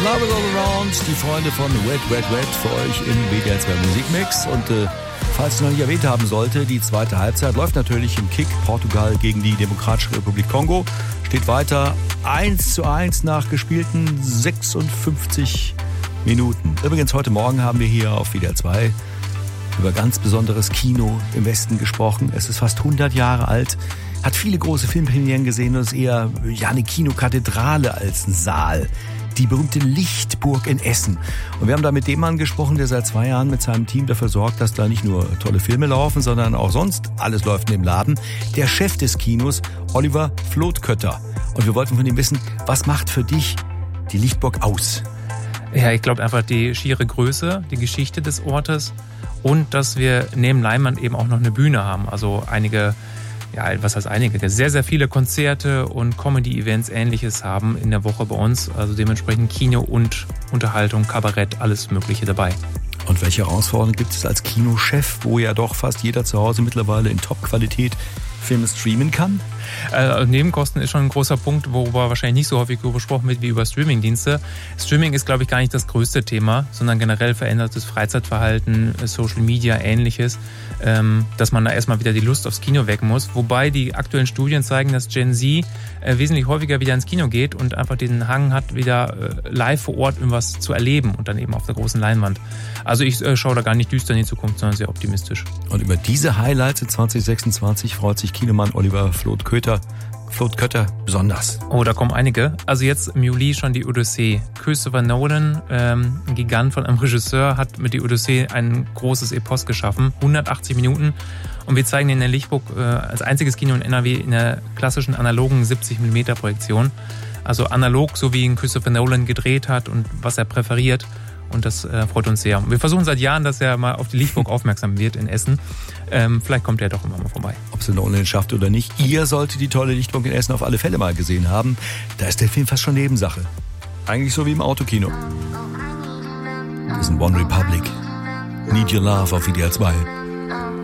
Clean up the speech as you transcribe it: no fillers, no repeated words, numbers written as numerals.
Love is all around, die Freunde von Wet, Wet, Wet für euch im WDR 2 Musikmix. Und falls ich noch nicht erwähnt haben sollte, die zweite Halbzeit läuft natürlich im Kick. Portugal gegen die Demokratische Republik Kongo. Steht weiter 1:1 nach gespielten 56 Minuten. Übrigens, heute Morgen haben wir hier auf WDR 2 über ganz besonderes Kino im Westen gesprochen. Es ist fast 100 Jahre alt, hat viele große Filmpremieren gesehen und ist eher eine Kinokathedrale als ein Saal. Die berühmte Lichtburg in Essen. Und wir haben da mit dem Mann gesprochen, der seit 2 Jahren mit seinem Team dafür sorgt, dass da nicht nur tolle Filme laufen, sondern auch sonst alles läuft in dem Laden. Der Chef des Kinos, Oliver Flottkötter. Und wir wollten von ihm wissen, was macht für dich die Lichtburg aus? Ja, ich glaube einfach die schiere Größe, die Geschichte des Ortes und dass wir neben Leinwand eben auch noch eine Bühne haben. Also sehr, sehr viele Konzerte und Comedy-Events, Ähnliches haben in der Woche bei uns. Also dementsprechend Kino und Unterhaltung, Kabarett, alles Mögliche dabei. Und welche Herausforderungen gibt es als Kinochef, wo ja doch fast jeder zu Hause mittlerweile in Top-Qualität Filme streamen kann? Nebenkosten ist schon ein großer Punkt, worüber wahrscheinlich nicht so häufig gesprochen wird wie über Streamingdienste. Streaming ist, glaube ich, gar nicht das größte Thema, sondern generell verändertes Freizeitverhalten, Social Media, Ähnliches, dass man da erstmal wieder die Lust aufs Kino wecken muss. Wobei die aktuellen Studien zeigen, dass Gen Z wesentlich häufiger wieder ins Kino geht und einfach den Hang hat, wieder live vor Ort irgendwas zu erleben und dann eben auf der großen Leinwand. Also ich schaue da gar nicht düster in die Zukunft, sondern sehr optimistisch. Und über diese Highlights in 2026 freut sich Kinomann Oliver Flottkötter besonders. Oh, da kommen einige. Also jetzt im Juli schon die Odyssee. Christopher Nolan, ein Gigant von einem Regisseur, hat mit der Odyssee ein großes Epos geschaffen. 180 Minuten. Und wir zeigen den in der Lichtburg als einziges Kino in NRW in der klassischen analogen 70mm Projektion. Also analog, so wie ihn Christopher Nolan gedreht hat und was er präferiert. Und das freut uns sehr. Wir versuchen seit Jahren, dass er mal auf die Lichtburg aufmerksam wird in Essen. Vielleicht kommt er doch immer mal vorbei. Ob es Nolan schafft oder nicht, ihr solltet die tolle Lichtburg in Essen auf alle Fälle mal gesehen haben. Da ist der Film fast schon Nebensache. Eigentlich so wie im Autokino. Das ist ein One Republic. Need Your Love auf WDR 2.